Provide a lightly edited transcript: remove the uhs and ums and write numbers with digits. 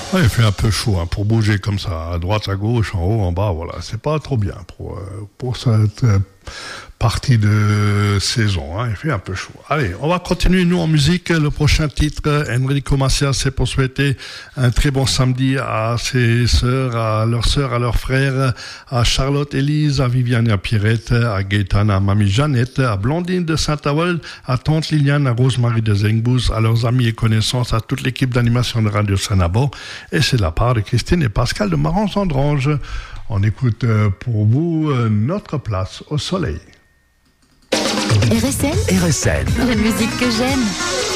Ouais, il fait un peu chaud pour bouger comme ça, à droite, à gauche, en haut, en bas, voilà. C'est pas trop bien pour cette partie de saison. Il fait un peu chaud. Allez, on va continuer, nous, en musique. Le prochain titre, Enrico Macias, c'est pour souhaiter un très bon samedi à ses sœurs, à leurs frères, à Charlotte, Élise, à Viviane, à Pierrette, à Gaëtane, à Mamie Jeannette, à Blandine de Saint-Avold, à Tante Liliane, à Rosemary de Zengbous, à leurs amis et connaissances, à toute l'équipe d'animation de Radio Saint-Nabon. Et c'est la part de Christine et Pascal de Marans-Andrange. On écoute pour vous Notre place au soleil. RSN, RSN, la musique que j'aime.